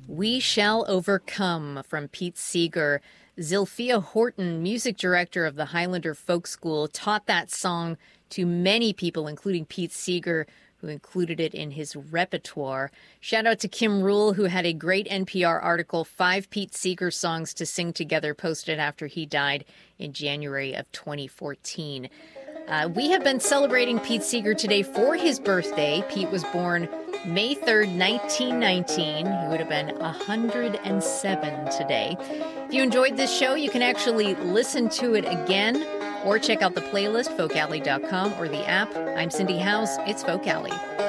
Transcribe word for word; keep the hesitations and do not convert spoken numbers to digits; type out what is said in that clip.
We Shall Overcome from Pete Seeger. Zilphia Horton, music director of the Highlander Folk School, taught that song to many people, including Pete Seeger, who included it in his repertoire. Shout out to Kim Rule, who had a great N P R article, Five Pete Seeger Songs to Sing Together, posted after he died in January of twenty fourteen. Uh, we have been celebrating Pete Seeger today for his birthday. Pete was born May third, nineteen nineteen. He would have been one hundred seven today. If you enjoyed this show, you can actually listen to it again or check out the playlist, folk alley dot com, or the app. I'm Cindy House. It's Folk Alley.